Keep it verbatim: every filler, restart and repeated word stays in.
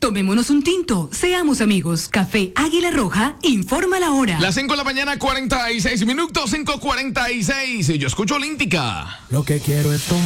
Tomémonos un tinto, seamos amigos. Café Águila Roja, informa la hora. Las cinco de la mañana, cuarenta y seis minutos, cinco cuarenta y seis. Yo escucho Olímpica. Lo que quiero es tomar.